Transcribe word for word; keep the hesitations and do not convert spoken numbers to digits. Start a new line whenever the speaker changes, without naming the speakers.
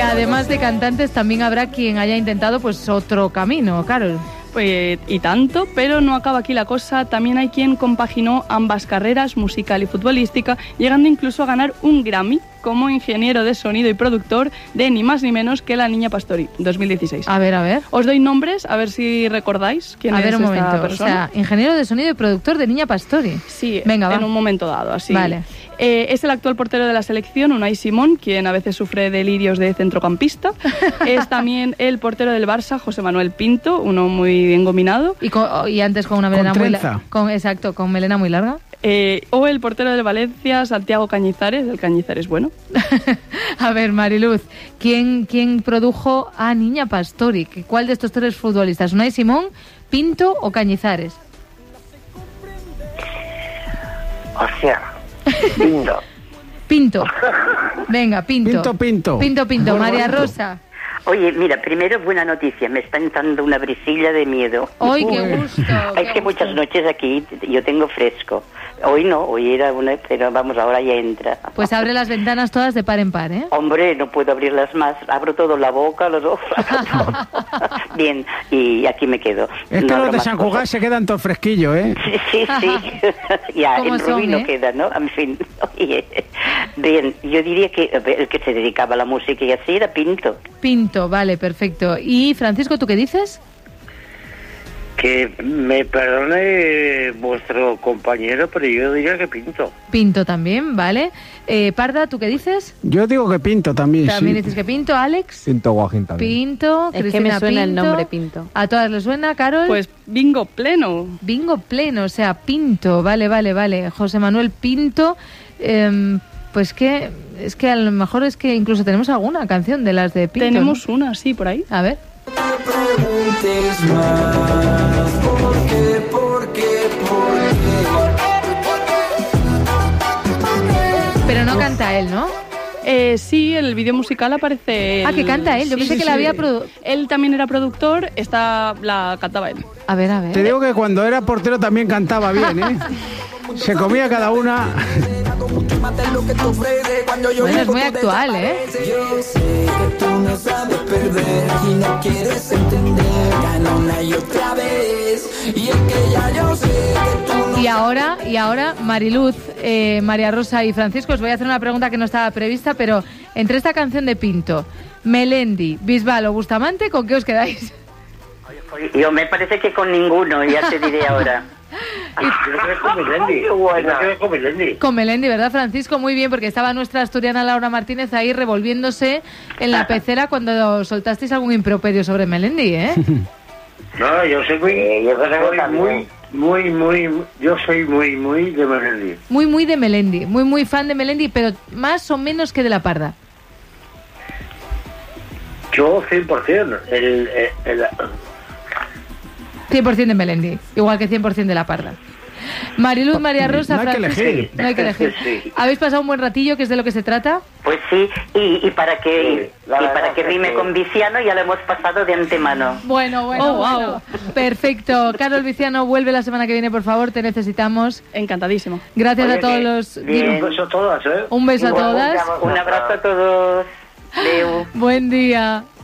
además de cantantes también habrá quien haya intentado pues otro camino, Carol.
Pues, y tanto, pero no acaba aquí la cosa. También hay quien compaginó ambas carreras, musical y futbolística, llegando incluso a ganar un Grammy como ingeniero de sonido y productor de ni más ni menos que La Niña Pastori, dos mil dieciséis.
A ver, a ver.
Os doy nombres, a ver si recordáis quién
a
es
ver, un
esta
momento.
persona.
O sea, ingeniero de sonido y productor de Niña Pastori.
Sí,
venga, va.
En un momento dado, así.
Vale.
Eh, es el actual portero de la selección, Unai Simón, quien a veces sufre delirios de centrocampista. Es también el portero del Barça, José Manuel Pinto, uno muy bien gominado.
Y, con, y antes con una melena
con
muy larga. Exacto, con melena muy larga.
Eh, o el portero del Valencia, Santiago Cañizares, el Cañizares bueno.
A ver, Mariluz, ¿quién, ¿quién produjo a Niña Pastori? ¿Cuál de estos tres futbolistas? ¿Unai Simón, Pinto o Cañizares?
O sea, Pinto.
Pinto. Venga, Pinto.
Pinto, Pinto.
Pinto, Pinto. María Rosa.
Oye, mira, primero buena noticia, me está entrando una brisilla de miedo.
¡Ay, qué gusto!
Es que muchas noches aquí yo tengo fresco. Hoy no, hoy era una, pero vamos, ahora ya entra.
Pues abre las ventanas todas de par en par, ¿eh?
Hombre, no puedo abrirlas más, abro todo, la boca, los ojos. Bien, y aquí me quedo.
Es que
no
los de San Cugat se quedan todos fresquillos, ¿eh?
Sí, sí, sí. Ya, el
son,
rubí no
eh?
queda, ¿no? En fin, oye. Bien, yo diría que el que se dedicaba a la música y así era Pinto.
Pinto, vale, perfecto. Y Francisco, ¿tú qué dices?
Que me perdone vuestro compañero, pero yo diría que Pinto.
Pinto también, vale. Eh, Parda, ¿tú qué dices?
Yo digo que Pinto también,
También
sí.
dices que Pinto, Alex.
Pinto Guajín también.
Pinto,
Es
Cristina
que me suena
Pinto.
el nombre Pinto.
¿A todas les suena, Carol?
Pues bingo pleno.
Bingo pleno, o sea, Pinto, vale, vale, vale. José Manuel Pinto, eh, pues que es que a lo mejor es que incluso tenemos alguna canción de las de Pinto.
Tenemos
¿no?
una, sí, por ahí.
A ver.
Preguntes más, ¿por qué, por qué, por qué?
Pero no canta él, ¿no?
Eh, sí, en el vídeo musical aparece él.
Ah, que canta él. Yo
Sí,
pensé
sí,
que la
sí.
había produ-
Él también era productor, esta la cantaba él.
A ver, a ver.
Te digo que cuando era portero también cantaba bien, ¿eh? Se comía cada una.
Bueno, es muy actual, ¿eh?
Yo sé que tú no sabes perder y no quieres entender, gana una y otra vez. Y es que ya yo sé que tú no.
Y ahora, y ahora, Mariluz, eh, María Rosa y Francisco, os voy a hacer una pregunta que no estaba prevista, pero entre esta canción de Pinto, Melendi, Bisbal o Bustamante, ¿con qué os quedáis?
Yo me parece que con ninguno, ya te diré ahora.
Yo creo que con Melendi. Yo creo que con Melendi.
Con Melendi, ¿verdad, Francisco? Muy bien, porque estaba nuestra asturiana Laura Martínez ahí revolviéndose en la pecera cuando soltasteis algún improperio sobre Melendi, ¿eh?
No, yo soy muy, yo soy muy, muy, muy, yo soy muy, muy de Melendi.
Muy, muy de Melendi, muy, muy fan de Melendi, pero más o menos que de la Parda.
Yo cien por ciento. El, el, el,
cien por ciento de Melendi, igual que cien por ciento de la Parda. Mariluz, María Rosa,
No hay que
Francisco.
elegir.
No hay que elegir.
Sí.
¿Habéis pasado un buen ratillo, que es de lo que se trata?
Pues sí, y, y para que
Sí, la
y
verdad
para que
que
rime
sí.
con Viciano ya lo hemos pasado de antemano.
Bueno, bueno,
Oh, wow.
bueno. Perfecto. Carol Viciano, vuelve la semana que viene, por favor, te necesitamos.
Encantadísimo.
Gracias
Oye,
a todos
que-
los...
bien.
un beso a todas, ¿eh?
Un beso a
Igual,
todas.
Un abrazo a todos. Leo.
Buen día.